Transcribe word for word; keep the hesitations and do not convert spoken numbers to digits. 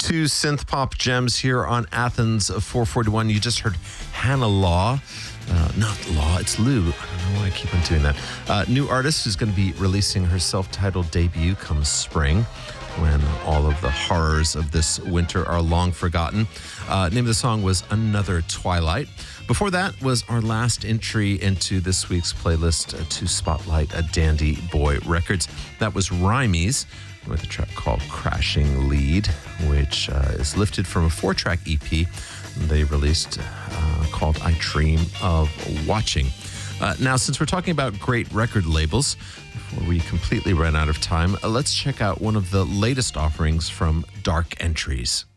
Two synth pop gems here on Athens four forty-one. You just heard Hannah Law. Uh, not Law, it's Lou. I don't know why I keep on doing that. Uh, new artist who's going to be releasing her self-titled debut come spring, when all of the horrors of this winter are long forgotten. Uh, name of the song was Another Twilight. Before that was our last entry into this week's playlist uh, to spotlight a Dandy Boy Records. That was Rhymies with a track called Crashing Lead, which uh, is lifted from a four-track E P they released uh, called I Dream of Watching. Uh, now, since we're talking about great record labels, before we completely run out of time, uh, let's check out one of the latest offerings from Dark Entries.